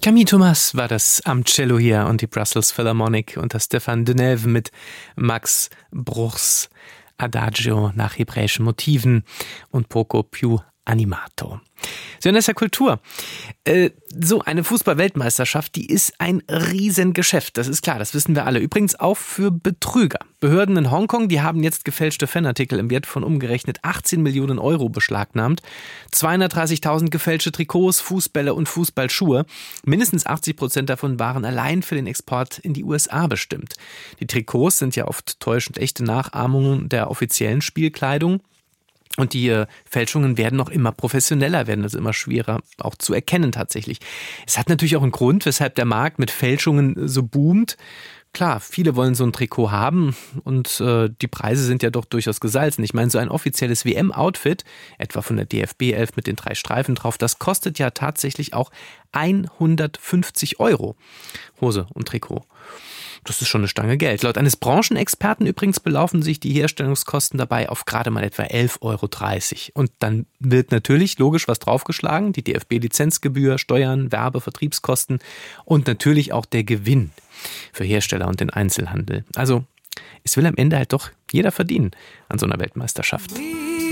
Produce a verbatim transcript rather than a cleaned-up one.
Camille Thomas war das am Cello hier und die Brussels Philharmonic und das Stéphane Denève mit Max Bruchs Adagio nach hebräischen Motiven und Poco più animato. Sie hören das ja Kultur. Äh, so eine Fußball-Weltmeisterschaft, die ist ein Riesengeschäft. Das ist klar, das wissen wir alle. Übrigens auch für Betrüger. Behörden in Hongkong, die haben jetzt gefälschte Fanartikel im Wert von umgerechnet achtzehn Millionen Euro beschlagnahmt. zweihundertdreißigtausend gefälschte Trikots, Fußbälle und Fußballschuhe. Mindestens achtzig Prozent davon waren allein für den Export in die U S A bestimmt. Die Trikots sind ja oft täuschend echte Nachahmungen der offiziellen Spielkleidung. Und die äh, Fälschungen werden noch immer professioneller, werden also immer schwerer auch zu erkennen tatsächlich. Es hat natürlich auch einen Grund, weshalb der Markt mit Fälschungen so boomt. Klar, viele wollen so ein Trikot haben und äh, die Preise sind ja doch durchaus gesalzen. Ich meine, so ein offizielles W M-Outfit, etwa von der D F B elf mit den drei Streifen drauf, das kostet ja tatsächlich auch hundertfünfzig Euro. Hose und Trikot. Das ist schon eine Stange Geld. Laut eines Branchenexperten übrigens belaufen sich die Herstellungskosten dabei auf gerade mal etwa elf Euro dreißig. Und dann wird natürlich logisch was draufgeschlagen. Die D F B-Lizenzgebühr, Steuern, Werbe-, Vertriebskosten und natürlich auch der Gewinn für Hersteller und den Einzelhandel. Also es will am Ende halt doch jeder verdienen an so einer Weltmeisterschaft.